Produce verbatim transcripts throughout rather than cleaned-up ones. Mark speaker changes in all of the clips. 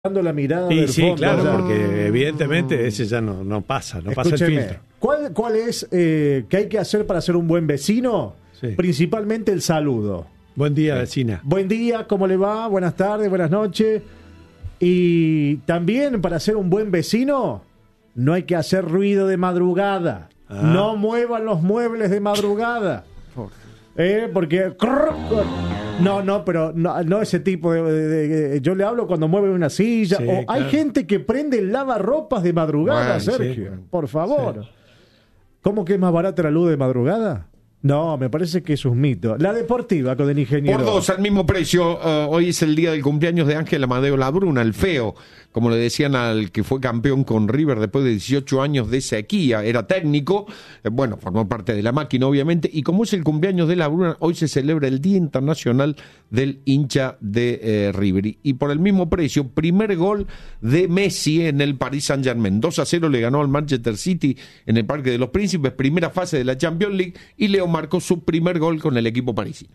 Speaker 1: dando la mirada
Speaker 2: Y
Speaker 1: del
Speaker 2: sí,
Speaker 1: fondo.
Speaker 2: claro,
Speaker 1: Ya.
Speaker 2: porque evidentemente ese ya no, no pasa, no pasa el
Speaker 1: Escúcheme,
Speaker 2: filtro.
Speaker 1: ¿cuál, cuál es eh, qué hay que hacer para ser un buen vecino?
Speaker 2: Sí.
Speaker 1: Principalmente el saludo.
Speaker 2: Buen día, vecina.
Speaker 1: Buen día, ¿cómo le va? Buenas tardes, buenas noches. Y también para ser un buen vecino, no hay que hacer ruido de madrugada.
Speaker 2: Ah.
Speaker 1: No muevan los muebles de madrugada. Eh, porque... No, no, pero no, no ese tipo de, de- de- Yo le hablo cuando mueven una silla.
Speaker 2: Sí,
Speaker 1: o hay
Speaker 2: claro.
Speaker 1: gente que prende el lavarropas de madrugada,
Speaker 2: Bueno,
Speaker 1: Sergio.
Speaker 2: sí.
Speaker 1: Por favor.
Speaker 2: Sí.
Speaker 1: ¿Cómo que es más barata la luz de madrugada? No, me parece que es un mito. La deportiva con el ingeniero.
Speaker 3: Por dos, al mismo precio. Uh, hoy es el día del cumpleaños de Ángel Amadeo Labruna, el feo, como le decían al que fue campeón con River después de dieciocho años de sequía. Era técnico, eh, bueno, formó parte de la máquina, obviamente, y como es el cumpleaños de Labruna, hoy se celebra el Día Internacional del Hincha de eh, River. Y, y por el mismo precio, primer gol de Messi en el Paris Saint-Germain. dos a cero le ganó al Manchester City en el Parque de los Príncipes, primera fase de la Champions League, y Leo marcó su primer gol con el equipo parisino.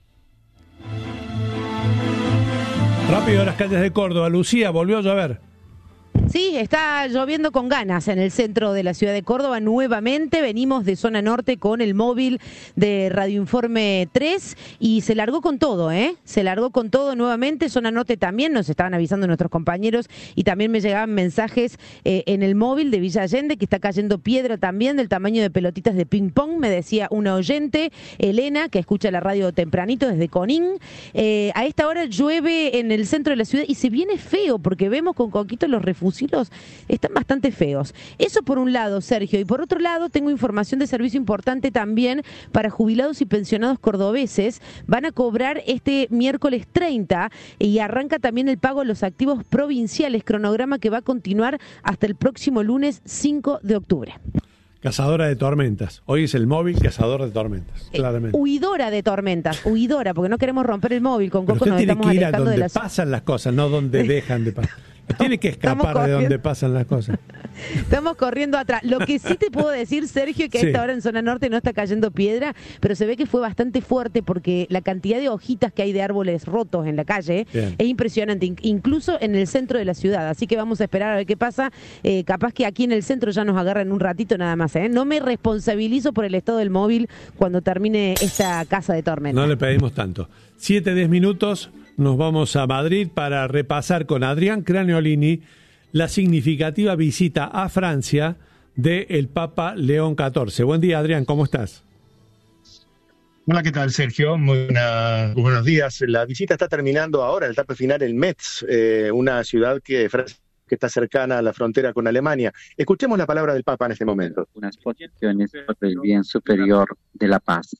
Speaker 2: Rápido a las calles de Córdoba. Lucía, volvió a llover.
Speaker 4: Sí, está lloviendo con ganas en el centro de la ciudad de Córdoba nuevamente. Venimos de zona norte con el móvil de Radio Informe tres y se largó con todo, ¿eh? Se largó con todo nuevamente. Zona norte también, nos estaban avisando nuestros compañeros y también me llegaban mensajes eh, en el móvil de Villa Allende que está cayendo piedra también del tamaño de pelotitas de ping pong, me decía una oyente, Elena, que escucha la radio tempranito desde Conín. Eh, a esta hora llueve en el centro de la ciudad y se viene feo porque vemos con Coquito los refugios están bastante feos. Eso por un lado, Sergio. Y por otro lado, tengo información de servicio importante también para jubilados y pensionados cordobeses. Van a cobrar este miércoles treinta y arranca también el pago de los activos provinciales, cronograma que va a continuar hasta el próximo lunes cinco de octubre.
Speaker 2: Cazadora de tormentas. Hoy es el móvil cazador de tormentas, claramente.
Speaker 4: Eh, huidora de tormentas, huidora, porque no queremos romper el móvil. Con
Speaker 2: Pero
Speaker 4: Coco
Speaker 2: usted
Speaker 4: nos
Speaker 2: tiene
Speaker 4: estamos
Speaker 2: que ir a
Speaker 4: alejando
Speaker 2: donde
Speaker 4: de las...
Speaker 2: pasan las cosas, no donde dejan de pasar. Tiene que escapar de
Speaker 4: corriendo.
Speaker 2: donde pasan las cosas.
Speaker 4: Estamos corriendo atrás. Lo que sí te puedo decir, Sergio, que a
Speaker 2: Sí.
Speaker 4: esta hora en zona norte no está cayendo piedra, pero se ve que fue bastante fuerte porque la cantidad de hojitas que hay de árboles rotos en la calle
Speaker 2: Bien.
Speaker 4: es impresionante, in- incluso en el centro de la ciudad. Así que vamos a esperar a ver qué pasa. Eh, capaz que aquí en el centro ya nos agarran un ratito nada más. ¿eh? No me responsabilizo por el estado del móvil cuando termine esta casa de tormenta.
Speaker 2: No le pedimos tanto. Siete, diez minutos, nos vamos a Madrid para repasar con Adrián Craniolini la significativa visita a Francia del Papa León catorce. Buen día, Adrián, ¿cómo estás?
Speaker 5: Hola, ¿qué tal, Sergio? Muy buena- buenos días. La visita está terminando ahora, el etapa final en Metz, eh, una ciudad que, Francia, que está cercana a la frontera con Alemania. Escuchemos la palabra del Papa en este momento.
Speaker 6: Unas posiciones por el bien superior de la paz.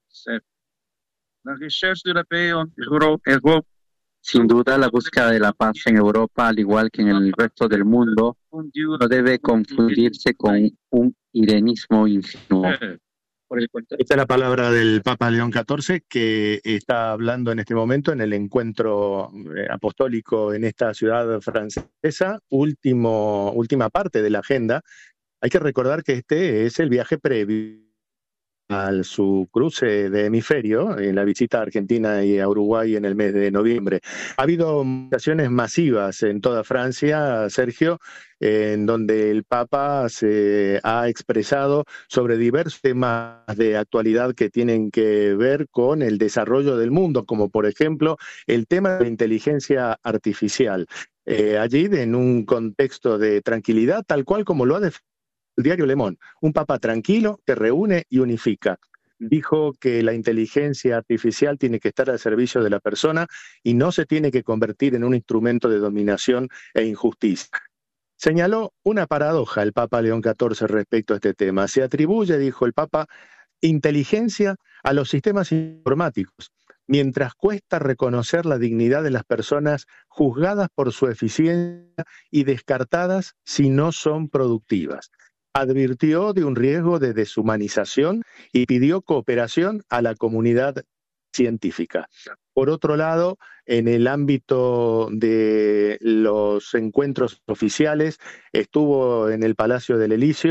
Speaker 7: La recherche de la paix en Europe
Speaker 6: Sin duda, la búsqueda de la paz en Europa, al igual que en el resto del mundo, no debe confundirse con un irenismo ingenuo.
Speaker 5: Esta es la palabra del Papa León catorce, que está hablando en este momento en el encuentro eh, apostólico en esta ciudad francesa, último, última parte de la agenda. Hay que recordar que este es el viaje previo a su cruce de hemisferio, en la visita a Argentina y a Uruguay en el mes de noviembre. Ha habido movilizaciones masivas en toda Francia, Sergio, en donde el Papa se ha expresado sobre diversos temas de actualidad que tienen que ver con el desarrollo del mundo, como por ejemplo el tema de la inteligencia artificial. Eh, allí, en un contexto de tranquilidad, tal cual como lo ha definido el diario Le Monde, un papa tranquilo que reúne y unifica. Dijo que la inteligencia artificial tiene que estar al servicio de la persona y no se tiene que convertir en un instrumento de dominación e injusticia. Señaló una paradoja el Papa León catorce respecto a este tema. Se atribuye, dijo el Papa, inteligencia a los sistemas informáticos, mientras cuesta reconocer la dignidad de las personas juzgadas por su eficiencia y descartadas si no son productivas. Advirtió de un riesgo de deshumanización y pidió cooperación a la comunidad científica. Por otro lado, en el ámbito de los encuentros oficiales, estuvo en el Palacio del Elíseo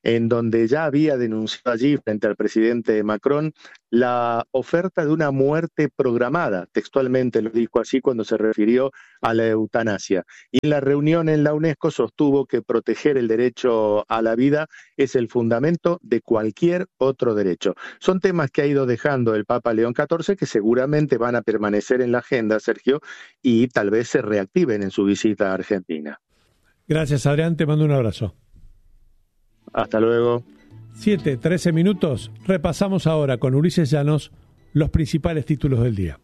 Speaker 5: en donde ya había denunciado allí frente al presidente Macron la oferta de una muerte programada, textualmente lo dijo así cuando se refirió a la eutanasia. Y en la reunión en la UNESCO sostuvo que proteger el derecho a la vida es el fundamento de cualquier otro derecho. Son temas que ha ido dejando el Papa León catorce que seguramente van a permanecer en la agenda, Sergio, y tal vez se reactiven en su visita a Argentina.
Speaker 2: Gracias, Adrián, te mando un abrazo.
Speaker 5: Hasta luego.
Speaker 2: siete, trece minutos. Repasamos ahora con Ulises Llanos los principales títulos del día.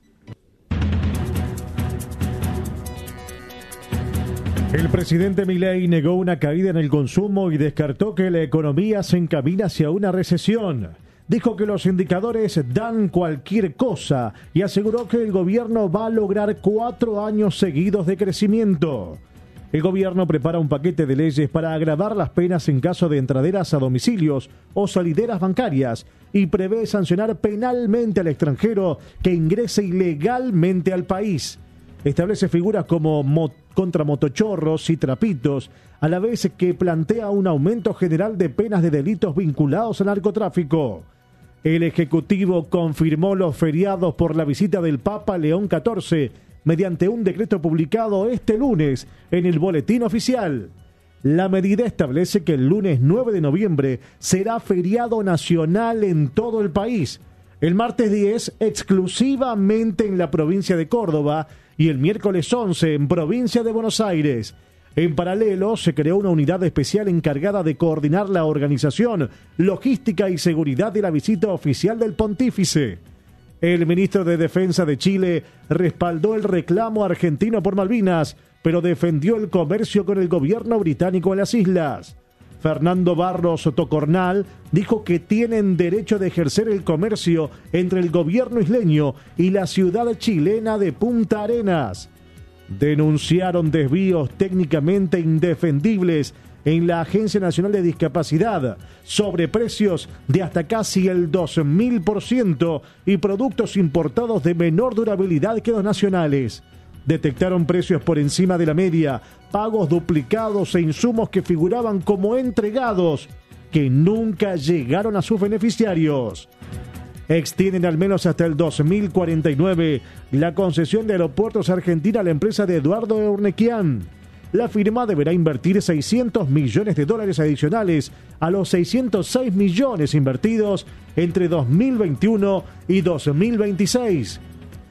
Speaker 1: El presidente Milei negó una caída en el consumo y descartó que la economía se encamina hacia una recesión. Dijo que los indicadores dan cualquier cosa y aseguró que el gobierno va a lograr cuatro años seguidos de crecimiento. El gobierno prepara un paquete de leyes para agravar las penas en caso de entraderas a domicilios o salideras bancarias y prevé sancionar penalmente al extranjero que ingrese ilegalmente al país. Establece figuras como mo- contra motochorros y trapitos, a la vez que plantea un aumento general de penas de delitos vinculados al narcotráfico. El Ejecutivo confirmó los feriados por la visita del Papa León catorce mediante un decreto publicado este lunes en el Boletín Oficial. La medida establece que el lunes nueve de noviembre será feriado nacional en todo el país, el martes diez exclusivamente en la provincia de Córdoba y el miércoles once en provincia de Buenos Aires. En paralelo, se creó una unidad especial encargada de coordinar la organización, logística y seguridad de la visita oficial del pontífice. El ministro de Defensa de Chile respaldó el reclamo argentino por Malvinas, pero defendió el comercio con el gobierno británico en las islas. Fernando Barros Tocornal dijo que tienen derecho de ejercer el comercio entre el gobierno isleño y la ciudad chilena de Punta Arenas. Denunciaron desvíos técnicamente indefendibles en la Agencia Nacional de Discapacidad, sobreprecios de hasta casi el dos mil por ciento y productos importados de menor durabilidad que los nacionales. Detectaron precios por encima de la media, pagos duplicados e insumos que figuraban como entregados, que nunca llegaron a sus beneficiarios. Extienden al menos hasta el dos mil cuarenta y nueve la concesión de Aeropuertos Argentina a la empresa de Eduardo Urnequian. La firma deberá invertir seiscientos millones de dólares adicionales a los seiscientos seis millones invertidos entre dos mil veintiuno y dos mil veintiséis.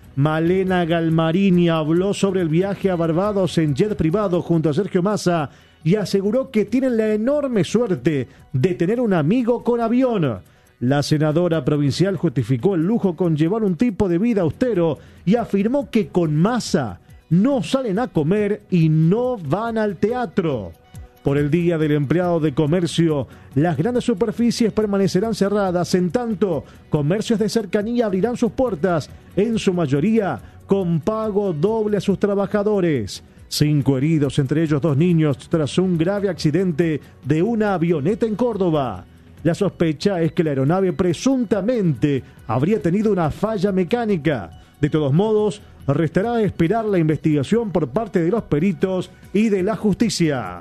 Speaker 1: Malena Galmarini habló sobre el viaje a Barbados en jet privado junto a Sergio Massa y aseguró que tienen la enorme suerte de tener un amigo con avión. La senadora provincial justificó el lujo con llevar un tipo de vida austero y afirmó que con Massa no salen a comer y no van al teatro. Por el Día del Empleado de Comercio, las grandes superficies permanecerán cerradas, en tanto comercios de cercanía abrirán sus puertas, en su mayoría con pago doble a sus trabajadores. Cinco heridos, entre ellos dos niños, tras un grave accidente de una avioneta en Córdoba. La sospecha es que la aeronave presuntamente habría tenido una falla mecánica. De todos modos, restará esperar la investigación por parte de los peritos y de la justicia.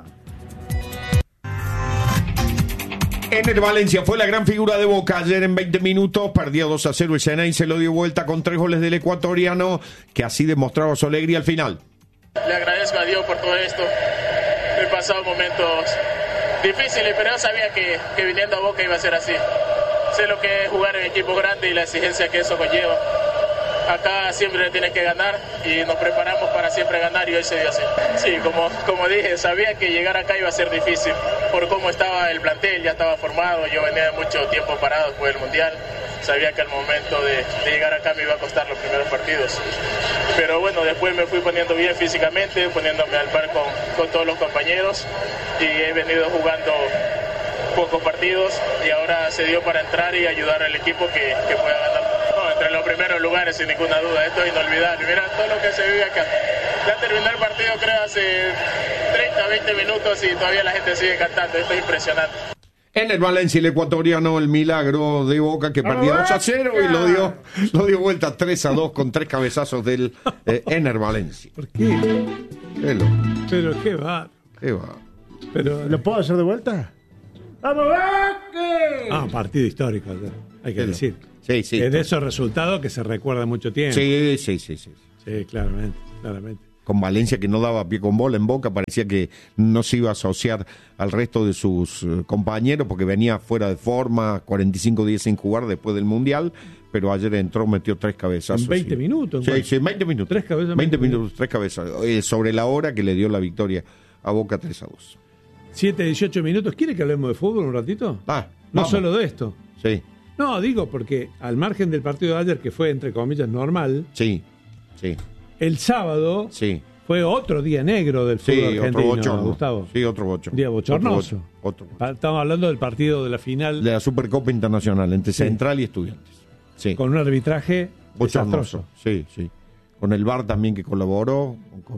Speaker 3: Ener Valencia fue la gran figura de Boca ayer en veinte minutos, perdió dos a cero el Xeneize, se lo dio vuelta con tres goles del ecuatoriano, que así demostraba su alegría al final.
Speaker 8: Le agradezco a Dios por todo esto, he pasado momentos difíciles, pero yo sabía que, que viniendo a Boca iba a ser así. Sé lo que es jugar en equipo grande y la exigencia que eso conlleva. Acá siempre tienes que ganar y nos preparamos para siempre ganar y hoy se dio así. Sí, como, como dije, sabía que llegar acá iba a ser difícil por cómo estaba el plantel, ya estaba formado, yo venía mucho tiempo parado después del Mundial, sabía que al momento de, de llegar acá me iba a costar los primeros partidos. Pero bueno, después me fui poniendo bien físicamente, poniéndome al par con, con todos los compañeros y he venido jugando pocos partidos y ahora se dio para entrar y ayudar al equipo que, que pueda ganar. No, entre los primeros lugares, sin ninguna duda, esto es inolvidable. Mira todo lo que se vive acá. Ya terminó el partido, creo, hace treinta, veinte minutos y todavía la gente sigue cantando. Esto es impresionante.
Speaker 3: Ener Valencia, el ecuatoriano, el milagro de Boca, que perdía dos a cero y lo dio, lo dio vuelta tres a dos con tres cabezazos del eh, Ener Valencia.
Speaker 2: ¿Por qué?
Speaker 3: Qué lo,
Speaker 2: Pero qué va.
Speaker 3: qué va.
Speaker 2: Pero,
Speaker 1: ¿Lo puedo hacer de vuelta? ¡Vamos, Vázquez!
Speaker 2: Ah, un partido histórico, hay que
Speaker 3: Sí,
Speaker 2: decir.
Speaker 3: Sí, sí.
Speaker 2: Es de esos resultados que se recuerda mucho tiempo.
Speaker 3: Sí, sí, sí, sí.
Speaker 2: Sí, claramente, claramente.
Speaker 3: Con Valencia, que no daba pie con bola en Boca, parecía que no se iba a asociar al resto de sus eh, compañeros porque venía fuera de forma, cuarenta y cinco días sin jugar después del Mundial, pero ayer entró, metió tres cabezazos.
Speaker 2: En veinte
Speaker 3: sí.
Speaker 2: minutos.
Speaker 3: Sí,
Speaker 2: ¿en
Speaker 3: sí, veinte minutos.
Speaker 2: Tres cabezas.
Speaker 3: veinte minutos, tres cabezas. Eh, sobre la hora que le dio la victoria a Boca tres a dos.
Speaker 2: siete, dieciocho minutos. ¿Quiere que hablemos de fútbol un ratito?
Speaker 3: Ah,
Speaker 2: no
Speaker 3: vamos.
Speaker 2: solo de esto.
Speaker 3: Sí,
Speaker 2: No, digo porque al margen del partido de ayer, que fue entre comillas normal,
Speaker 3: sí, sí,
Speaker 2: el sábado
Speaker 3: sí.
Speaker 2: fue otro día negro del fútbol
Speaker 3: Sí,
Speaker 2: argentino,
Speaker 3: otro bochorno.
Speaker 2: Gustavo.
Speaker 3: Sí, otro bochorno.
Speaker 2: Día bochornoso.
Speaker 3: Otro bochorno. Otro bochorno.
Speaker 2: Pa- Estamos hablando del partido de la final
Speaker 3: De la Supercopa Internacional entre
Speaker 2: Sí.
Speaker 3: Central y Estudiantes. Sí.
Speaker 2: con un arbitraje
Speaker 3: Bochornoso.
Speaker 2: desastroso.
Speaker 3: Sí, sí. Con el V A R también que colaboró,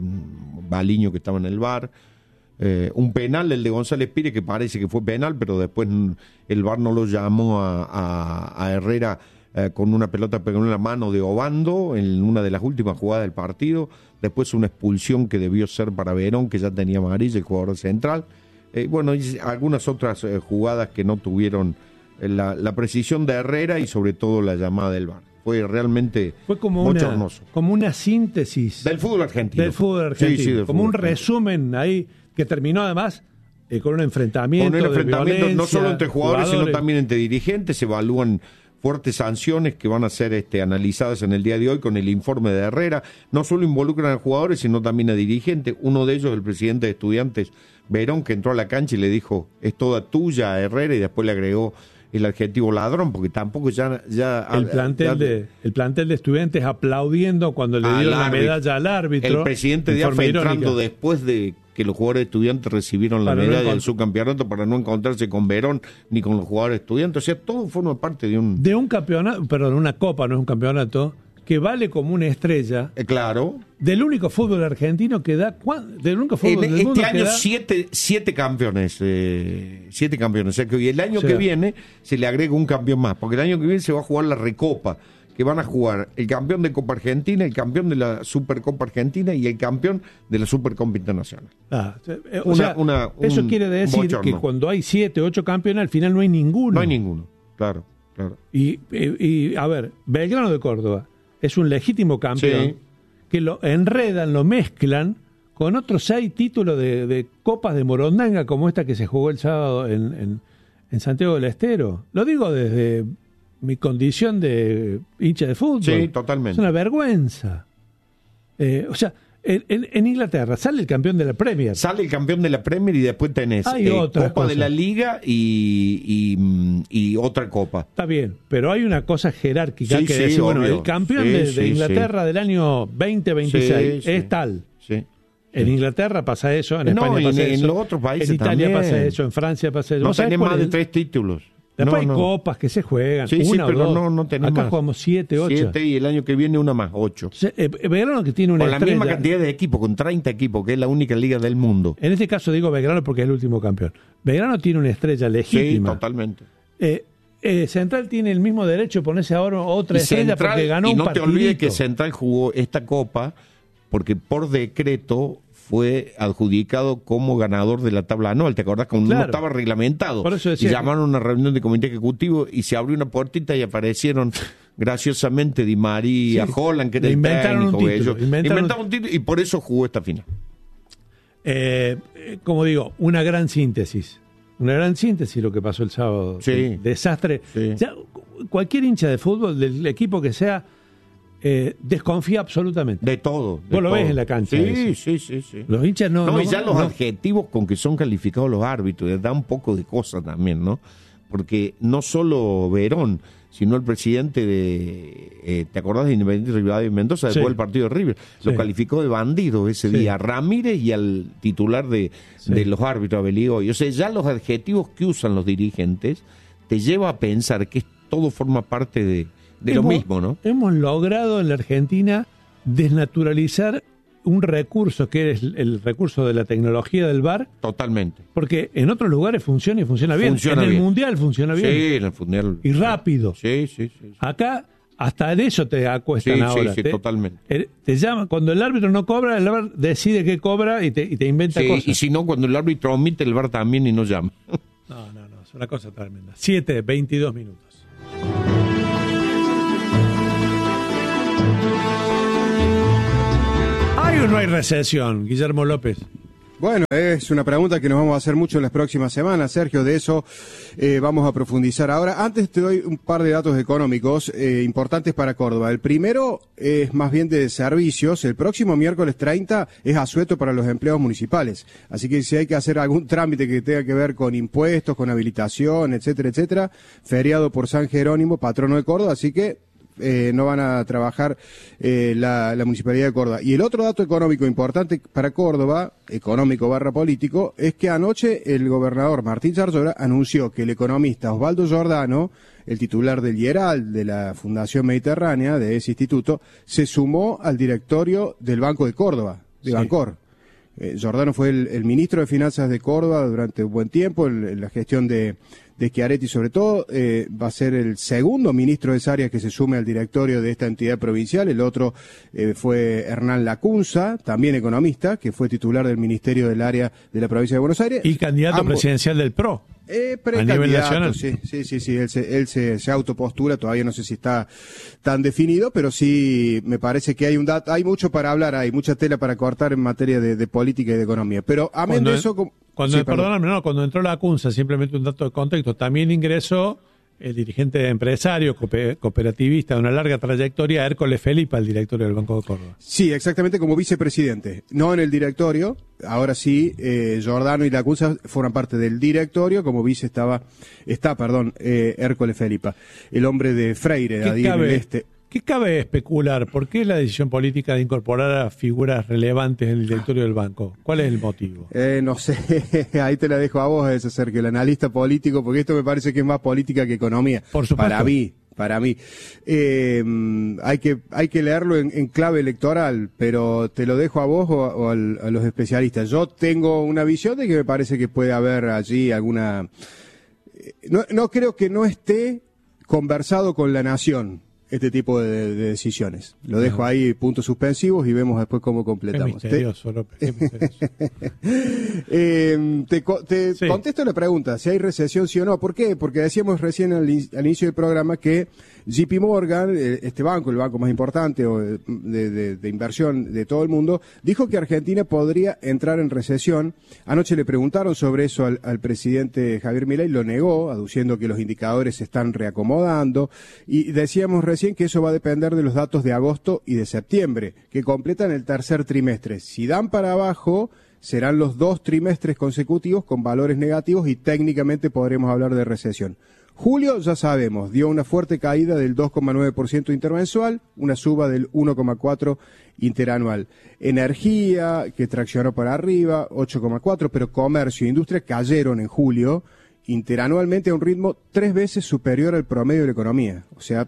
Speaker 3: con Baliño que estaba en el V A R. Eh, un penal, el de González Pires, que parece que fue penal, pero después mm, el V A R no lo llamó a, a- a Herrera eh, con una pelota pegada en la mano de Obando en una de las últimas jugadas del partido. Después una expulsión que debió ser para Verón, que ya tenía amarilla, el jugador central. Eh, bueno, y algunas otras eh, jugadas que no tuvieron eh, la, la precisión de Herrera y sobre todo la llamada del V A R. Fue realmente
Speaker 2: Fue como una,
Speaker 3: bochornoso.
Speaker 2: como una síntesis
Speaker 3: Del fútbol argentino.
Speaker 2: del fútbol argentino.
Speaker 3: Sí, sí, del
Speaker 2: como
Speaker 3: fútbol
Speaker 2: un
Speaker 3: argentino.
Speaker 2: resumen ahí que terminó además eh, con un enfrentamiento.
Speaker 3: Con el
Speaker 2: de
Speaker 3: enfrentamiento no
Speaker 2: violencia,
Speaker 3: solo entre jugadores, sino
Speaker 2: jugadores.
Speaker 3: también entre dirigentes. Se evalúan fuertes sanciones que van a ser este, analizadas en el día de hoy con el informe de Herrera. No solo involucran a jugadores, sino también a dirigentes. Uno de ellos, el presidente de Estudiantes, Verón, que entró a la cancha y le dijo, es toda tuya a Herrera, y después le agregó el adjetivo ladrón, porque tampoco ya... ya
Speaker 2: El plantel,
Speaker 3: ya-
Speaker 2: de, el plantel de estudiantes aplaudiendo cuando le
Speaker 3: al
Speaker 2: dieron la
Speaker 3: árbitro.
Speaker 2: medalla al árbitro.
Speaker 3: El presidente
Speaker 2: en
Speaker 3: de
Speaker 2: forma
Speaker 3: AFA
Speaker 2: irónica.
Speaker 3: entrando después de que los jugadores estudiantes recibieron la
Speaker 2: Para no
Speaker 3: medalla
Speaker 2: encont-
Speaker 3: del subcampeonato para no encontrarse con Verón ni con los jugadores estudiantes. O sea, todo forma parte de un...
Speaker 2: De un campeonato, perdón, una copa, no es un campeonato, que vale como una estrella
Speaker 3: Eh, claro.
Speaker 2: del único fútbol argentino que da... ¿cuán- Del único fútbol
Speaker 3: En
Speaker 2: del mundo
Speaker 3: este
Speaker 2: que
Speaker 3: año
Speaker 2: da...
Speaker 3: siete, siete campeones, eh, siete campeones. O sea que hoy el año
Speaker 2: O sea,
Speaker 3: que viene se le agrega un campeón más, porque el año que viene se va a jugar la Recopa, que van a jugar el campeón de Copa Argentina, el campeón de la Supercopa Argentina y el campeón de la Supercopa Internacional.
Speaker 2: Ah, eh, o
Speaker 3: Una-
Speaker 2: sea,
Speaker 3: una-
Speaker 2: eso
Speaker 3: un
Speaker 2: quiere decir
Speaker 3: bochorno.
Speaker 2: que cuando hay siete, ocho campeones, al final no hay ninguno.
Speaker 3: No hay ninguno, claro, claro.
Speaker 2: Y, y, y, a ver, Belgrano de Córdoba es un legítimo campeón
Speaker 3: Sí.
Speaker 2: que lo enredan, lo mezclan con otros seis títulos de, de copas de Morondanga como esta que se jugó el sábado en, en, en Santiago del Estero. Lo digo desde mi condición de hincha de fútbol.
Speaker 3: Sí, totalmente.
Speaker 2: Es una vergüenza. Eh, o sea, en, en- en Inglaterra sale el campeón de la Premier.
Speaker 3: Sale el campeón de la Premier y después tenés
Speaker 2: Hay
Speaker 3: eh,
Speaker 2: otras
Speaker 3: Copa de
Speaker 2: cosas.
Speaker 3: la Liga y, y, mm, y otra Copa.
Speaker 2: Está bien, pero hay una cosa jerárquica
Speaker 3: Sí,
Speaker 2: que
Speaker 3: sí,
Speaker 2: decir, bueno,
Speaker 3: obvio.
Speaker 2: el campeón
Speaker 3: Sí,
Speaker 2: de, de
Speaker 3: sí,
Speaker 2: Inglaterra del año veinte veintiséis
Speaker 3: Sí, sí.
Speaker 2: es tal.
Speaker 3: Sí.
Speaker 2: En Inglaterra pasa eso, en
Speaker 3: No,
Speaker 2: España
Speaker 3: en-
Speaker 2: pasa
Speaker 3: en
Speaker 2: eso.
Speaker 3: los otros países
Speaker 2: en Italia
Speaker 3: también.
Speaker 2: pasa eso, en Francia pasa eso.
Speaker 3: No
Speaker 2: ¿Vos sabés
Speaker 3: tenés
Speaker 2: cuál
Speaker 3: más de
Speaker 2: es?
Speaker 3: tres títulos.
Speaker 2: Después
Speaker 3: No,
Speaker 2: hay
Speaker 3: no.
Speaker 2: copas que se juegan,
Speaker 3: Sí, sí,
Speaker 2: una o
Speaker 3: pero
Speaker 2: dos.
Speaker 3: no, no tenés
Speaker 2: Acá
Speaker 3: más.
Speaker 2: jugamos siete, ocho.
Speaker 3: Siete y el año que viene una más, ocho.
Speaker 2: O sea, eh, Belgrano que tiene una
Speaker 3: Con la
Speaker 2: estrella.
Speaker 3: misma cantidad de equipos, con treinta equipos, que es la única liga del mundo.
Speaker 2: En este caso digo Belgrano porque es el último campeón. Belgrano tiene una estrella
Speaker 3: Sí,
Speaker 2: legítima.
Speaker 3: totalmente.
Speaker 2: Eh, eh, Central tiene el mismo derecho de ponerse ahora otra
Speaker 3: Y
Speaker 2: estrella
Speaker 3: Central-
Speaker 2: porque ganó
Speaker 3: y
Speaker 2: un
Speaker 3: no te
Speaker 2: partidito.
Speaker 3: olvides que Central jugó esta copa porque por decreto fue adjudicado como ganador de la tabla anual. ¿Te acordás? Cuando
Speaker 2: Claro.
Speaker 3: no estaba reglamentado.
Speaker 2: Por eso
Speaker 3: y
Speaker 2: decía que-
Speaker 3: llamaron a una reunión de comité ejecutivo y se abrió una puertita y aparecieron graciosamente Di María,
Speaker 2: Sí.
Speaker 3: Holland, que era
Speaker 2: Le
Speaker 3: el
Speaker 2: inventaron un
Speaker 3: técnico.
Speaker 2: título,
Speaker 3: ellos.
Speaker 2: inventaron
Speaker 3: Inventaron un título y por eso jugó esta final.
Speaker 2: Eh, eh, como digo, una gran síntesis. Una gran síntesis lo que pasó el sábado.
Speaker 3: Sí.
Speaker 2: Un desastre.
Speaker 3: Sí.
Speaker 2: Ya, cu- cualquier hincha de fútbol, del equipo que sea, eh, desconfía absolutamente.
Speaker 3: De todo. de
Speaker 2: Vos lo
Speaker 3: todo.
Speaker 2: ves en la cancha
Speaker 3: Sí,
Speaker 2: eso.
Speaker 3: sí, sí, sí.
Speaker 2: Los hinchas no.
Speaker 3: No,
Speaker 2: no-
Speaker 3: y ya los
Speaker 2: no-
Speaker 3: adjetivos con que son calificados los árbitros, les da un poco de cosa también, ¿no? Porque no solo Verón, sino el presidente de, eh, ¿te acordás de Independiente Rivadavia y Mendoza después
Speaker 2: Sí.
Speaker 3: del partido de River? Lo
Speaker 2: Sí.
Speaker 3: calificó de bandido ese
Speaker 2: Sí.
Speaker 3: día, a Ramírez y al titular de,
Speaker 2: Sí.
Speaker 3: de los árbitros, Abeligoy. O sea, ya los adjetivos que usan los dirigentes te lleva a pensar que todo forma parte de, de lo
Speaker 2: hemos-
Speaker 3: mismo, ¿no?
Speaker 2: Hemos logrado en la Argentina desnaturalizar un recurso que es el recurso de la tecnología del V A R,
Speaker 3: Totalmente.
Speaker 2: porque en otros lugares funciona y funciona bien.
Speaker 3: Funciona
Speaker 2: en el
Speaker 3: bien.
Speaker 2: Mundial funciona bien.
Speaker 3: Sí, en el Mundial.
Speaker 2: Y rápido.
Speaker 3: Sí, sí, sí. sí.
Speaker 2: Acá hasta en eso te acuestan
Speaker 3: Sí, sí,
Speaker 2: ahora.
Speaker 3: sí,
Speaker 2: te,
Speaker 3: totalmente.
Speaker 2: eh, Te llama, cuando el árbitro no cobra, el árbitro decide qué cobra y te, y te inventa
Speaker 3: Sí,
Speaker 2: cosas.
Speaker 3: y si no, cuando el árbitro omite, el V A R también y no llama.
Speaker 2: No, no, no. Es una cosa tremenda. siete, veintidós minutos. ¿Hay o no hay recesión, Guillermo López?
Speaker 9: Bueno, es una pregunta que nos vamos a hacer mucho en las próximas semanas, Sergio, de eso eh, vamos a profundizar ahora. Antes te doy un par de datos económicos eh, importantes para Córdoba. El primero es más bien de servicios. El próximo miércoles treinta es asueto para los empleados municipales. Así que si hay que hacer algún trámite que tenga que ver con impuestos, con habilitación, etcétera, etcétera, feriado por San Jerónimo, patrono de Córdoba, así que Eh, no van a trabajar eh, la, la Municipalidad de Córdoba. Y el otro dato económico importante para Córdoba, económico barra político, es que anoche el gobernador Martín Zarzola anunció que el economista Osvaldo Giordano, el titular del IERAL, de la Fundación Mediterránea, de ese instituto, se sumó al directorio del Banco de Córdoba, de
Speaker 2: Sí.
Speaker 9: Bancor. Eh, Giordano fue el, el ministro de Finanzas de Córdoba durante un buen tiempo, en, en la gestión de, de Schiaretti sobre todo. Eh, va a ser el segundo ministro de esa área que se sume al directorio de esta entidad provincial. El otro eh, fue Hernán Lacunza, también economista, que fue titular del Ministerio del Área de la Provincia de Buenos Aires.
Speaker 2: Y candidato
Speaker 9: Ambos,
Speaker 2: presidencial del P R O.
Speaker 9: Eh,
Speaker 2: a nivel nacional.
Speaker 9: Sí, sí, sí, sí, él se, él se, se autopostula, todavía no sé si está tan definido, pero sí me parece que hay un dato, hay mucho para hablar, hay mucha tela para cortar en materia de, de política y de economía. Pero amén de eso, como,
Speaker 2: Cuando,
Speaker 9: sí,
Speaker 2: perdóname, no, cuando entró la Cunza, simplemente un dato de contexto, también ingresó el dirigente empresario, cooperativista de una larga trayectoria, Hércoles Felipa, el directorio del Banco de Córdoba.
Speaker 9: Sí, exactamente, como vicepresidente, no en el directorio. Ahora sí, eh, Giordano y Lacunza forman parte del directorio, como vice estaba, está, perdón, eh, Hércoles Felipa, el hombre de Freire, de ahí en el este.
Speaker 2: ¿Qué cabe especular? ¿Por qué la decisión política de incorporar a figuras relevantes en el directorio del banco? ¿Cuál es el motivo?
Speaker 9: Eh, no sé, ahí te la dejo a vos, ese Sergio, el analista político, porque esto me parece que es más política que economía.
Speaker 2: Por supuesto.
Speaker 9: Para mí, para mí. Eh, hay que hay que leerlo en, en clave electoral, pero te lo dejo a vos o, a, o al, a los especialistas. Yo tengo una visión de que me parece que puede haber allí alguna... No, no creo que no esté conversado con la nación este tipo de, de decisiones. Lo dejo ahí, puntos suspensivos, y vemos después cómo completamos.
Speaker 2: Qué misterioso, López, qué misterioso.
Speaker 9: eh, te te
Speaker 2: sí.
Speaker 9: contesto la pregunta, si hay recesión sí o no. ¿Por qué? Porque decíamos recién al, al inicio del programa que J P Morgan, este banco, el banco más importante de, de, de inversión de todo el mundo, dijo que Argentina podría entrar en recesión. Anoche le preguntaron sobre eso al, al presidente Javier Milei, lo negó, aduciendo que los indicadores se están reacomodando, y decíamos recién que eso va a depender de los datos de agosto y de septiembre, que completan el tercer trimestre. Si dan para abajo, serán los dos trimestres consecutivos con valores negativos y técnicamente podremos hablar de recesión. Julio, ya sabemos, dio una fuerte caída del dos coma nueve por ciento intermensual, una suba del uno coma cuatro por ciento interanual. Energía, que traccionó para arriba, ocho coma cuatro por ciento, pero comercio e industria cayeron en julio interanualmente a un ritmo tres veces superior al promedio de la economía. O sea,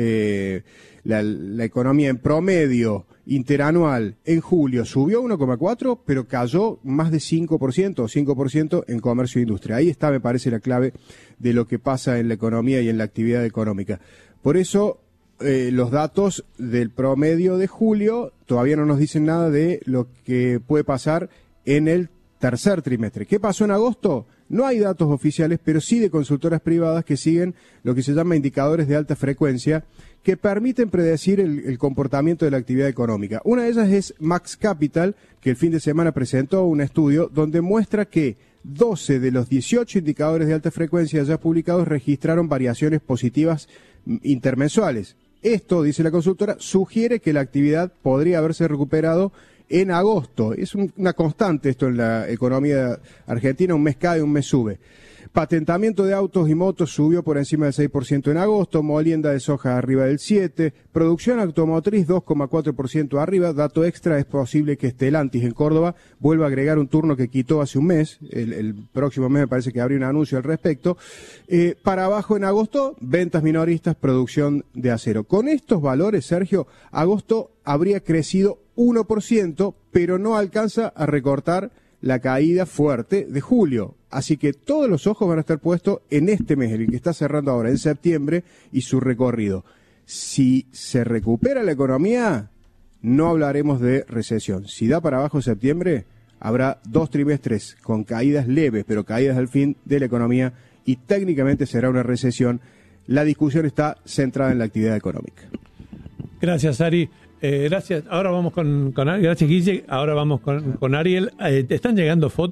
Speaker 9: Eh, la, la economía en promedio interanual en julio subió uno coma cuatro, pero cayó más de cinco por ciento o cinco por ciento en comercio e industria. Ahí está, me parece, la clave de lo que pasa en la economía y en la actividad económica. Por eso, eh, los datos del promedio de julio todavía no nos dicen nada de lo que puede pasar en el tercer trimestre. ¿Qué pasó en agosto? No hay datos oficiales, pero sí de consultoras privadas que siguen lo que se llama indicadores de alta frecuencia, que permiten predecir el, el comportamiento de la actividad económica. Una de ellas es Max Capital, que el fin de semana presentó un estudio donde muestra que doce de los dieciocho indicadores de alta frecuencia ya publicados registraron variaciones positivas intermensuales. Esto, dice la consultora, sugiere que la actividad podría haberse recuperado en agosto. Es un, una constante esto en la economía argentina, un mes cae, un mes sube. Patentamiento de autos y motos subió por encima del seis por ciento en agosto, molienda de soja arriba del siete por ciento, producción automotriz dos coma cuatro por ciento arriba. Dato extra, es posible que Stellantis en Córdoba vuelva a agregar un turno que quitó hace un mes, el, el próximo mes me parece que habría un anuncio al respecto. Eh, para abajo en agosto, ventas minoristas, producción de acero. Con estos valores, Sergio, agosto habría crecido uno por ciento, pero no alcanza a recortar la caída fuerte de julio. Así que todos los ojos van a estar puestos en este mes, el que está cerrando ahora, en septiembre, y su recorrido. Si se recupera la economía, no hablaremos de recesión. Si da para abajo septiembre, habrá dos trimestres con caídas leves, pero caídas al fin de la economía y técnicamente será una recesión. La discusión está centrada en la actividad económica.
Speaker 2: Gracias, Ari. Eh, gracias. Ahora vamos con, con Ariel. Gracias, Guille. Ahora vamos con, con Ariel. Eh, te están llegando fotos.